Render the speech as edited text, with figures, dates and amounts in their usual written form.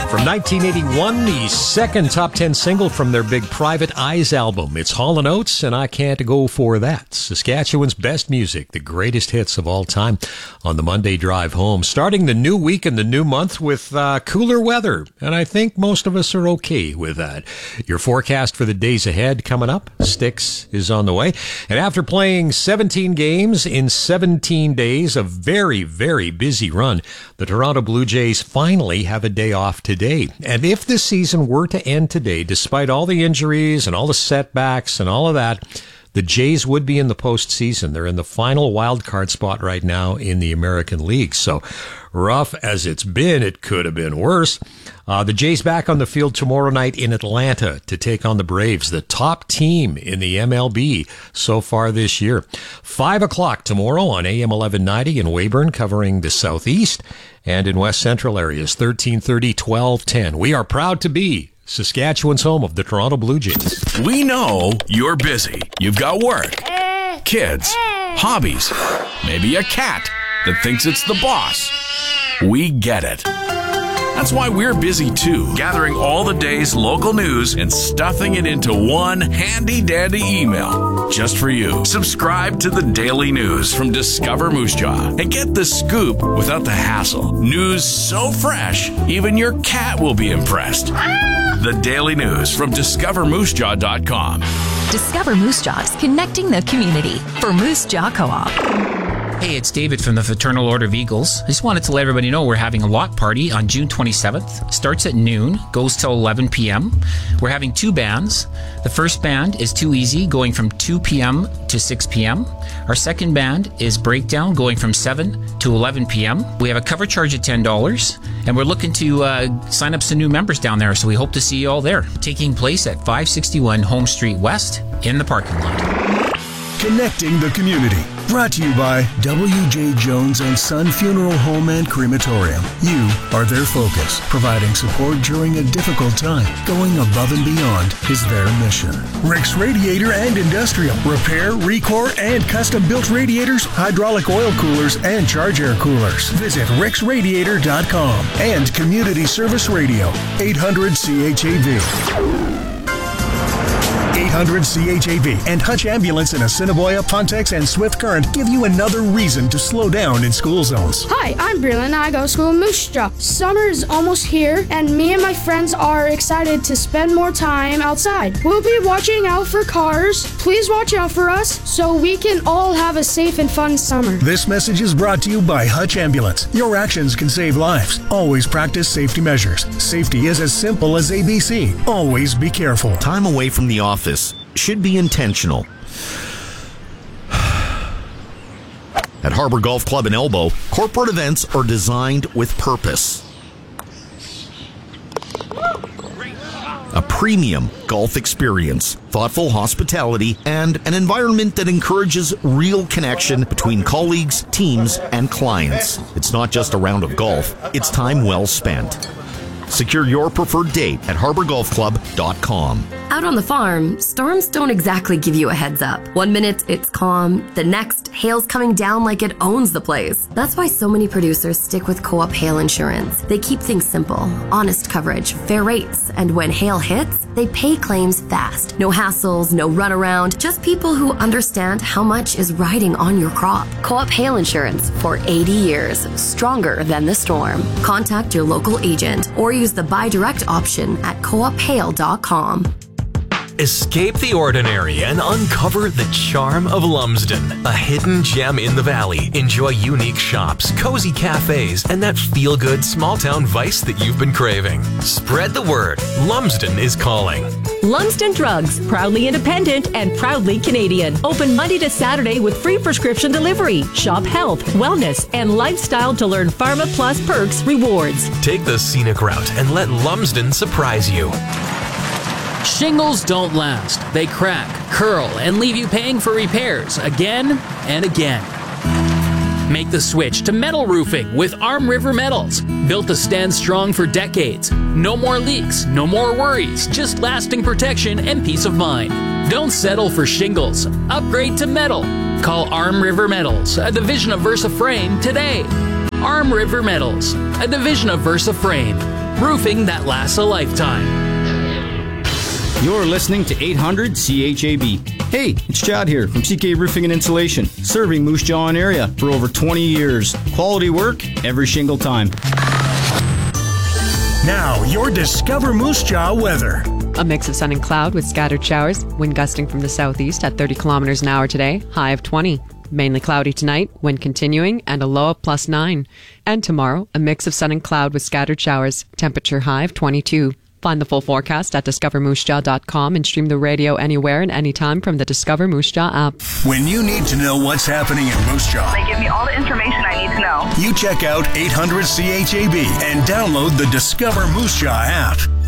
From 1981, the second top 10 single from their big Private Eyes album. It's Hall & Oates, and I Can't Go For That. Saskatchewan's best music, the greatest hits of all time on the Monday drive home. Starting the new week and the new month with cooler weather, and I think most of us are okay with that. Your forecast for the days ahead coming up. Styx is on the way. And after playing 17 games in 17 days, a very, very busy run, the Toronto Blue Jays finally have a day off today. And if the season were to end today, despite all the injuries and all the setbacks and all of that, the Jays would be in the postseason. They're in the final wild card spot right now in the American League. So rough as it's been, it could have been worse. The Jays back on the field tomorrow night in Atlanta to take on the Braves, the top team in the MLB so far this year. 5 o'clock tomorrow on AM 1190 in Weyburn, covering the Southeast, and in West Central areas, 1330, 1210. We are proud to be Saskatchewan's home of the Toronto Blue Jays. We know you're busy. You've got work, kids, hobbies, maybe a cat that thinks it's the boss. We get it. That's why we're busy too, gathering all the day's local news and stuffing it into one handy-dandy email just for you. Subscribe to the Daily News from Discover Moose Jaw and get the scoop without the hassle. News so fresh, even your cat will be impressed. The Daily News from DiscoverMooseJaw.com. Discover Moose Jaws, connecting the community for Moose Jaw Co-op. Hey, it's David from the Fraternal Order of Eagles. I just wanted to let everybody know we're having a lock party on June 27th. Starts at noon, goes till 11 p.m. We're having 2 bands. The first band is Too Easy, going from 2 p.m. to 6 p.m. Our second band is Breakdown, going from 7 to 11 p.m. We have a cover charge at $10, and we're looking to sign up some new members down there, so we hope to see you all there. Taking place at 561 Home Street West in the parking lot. Connecting the community. Brought to you by W.J. Jones and Son Funeral Home and Crematorium. You are their focus. Providing support during a difficult time. Going above and beyond is their mission. Rick's Radiator and Industrial. Repair, recore, and custom-built radiators, hydraulic oil coolers, and charge air coolers. Visit ricksradiator.com. And Community Service Radio. 800 CHAV. 800 CHAV and Hutch Ambulance in Assiniboia, Pontex, and Swift Current give you another reason to slow down in school zones. Hi, I'm Breland and I go to school in Moose Jaw. Summer is almost here and me and my friends are excited to spend more time outside. We'll be watching out for cars. Please watch out for us so we can all have a safe and fun summer. This message is brought to you by Hutch Ambulance. Your actions can save lives. Always practice safety measures. Safety is as simple as ABC. Always be careful. Time away from the office should be intentional. At Harbor Golf Club in Elbow, corporate events are designed with purpose. A premium golf experience, thoughtful hospitality, and an environment that encourages real connection between colleagues, teams, and clients. It's not just a round of golf, it's time well spent. Secure your preferred date at harborgolfclub.com. Out on the farm, storms don't exactly give you a heads up. 1 minute, it's calm. The next, hail's coming down like it owns the place. That's why so many producers stick with Co-op Hail Insurance. They keep things simple, honest coverage, fair rates, and when hail hits, they pay claims fast. No hassles, no runaround, just people who understand how much is riding on your crop. Co-op Hail Insurance for 80 years, stronger than the storm. Contact your local agent or use the buy direct option at coophail.com. Escape the ordinary and uncover the charm of Lumsden, a hidden gem in the valley. Enjoy unique shops, cozy cafes, and that feel-good small-town vice that you've been craving. Spread the word. Lumsden is calling. Lumsden Drugs, proudly independent and proudly Canadian. Open Monday to Saturday with free prescription delivery. Shop health, wellness, and lifestyle to learn Pharma Plus perks rewards. Take the scenic route and let Lumsden surprise you. Shingles don't last. They crack, curl, and leave you paying for repairs again and again. Make the switch to metal roofing with Arm River Metals. Built to stand strong for decades. No more leaks, no more worries, just lasting protection and peace of mind. Don't settle for shingles. Upgrade to metal. Call Arm River Metals, a division of Versa Frame, today. Arm River Metals, a division of Versa Frame. roofing that lasts a lifetime. You're listening to 800 CHAB. Hey, it's Chad here from CK Roofing and Insulation, serving Moose Jaw area for over 20 years. Quality work every shingle time. Now, your Discover Moose Jaw weather. A mix of sun and cloud with scattered showers, wind gusting from the southeast at 30 kilometers an hour today, high of 20. Mainly cloudy tonight, wind continuing, and a low of +9. And tomorrow, a mix of sun and cloud with scattered showers, temperature high of 22. Find the full forecast at discovermoosejaw.com and stream the radio anywhere and anytime from the Discover Moose Jaw app. When you need to know what's happening in Moose Jaw, they give me all the information I need to know. You check out 800 CHAB and download the Discover Moose Jaw app.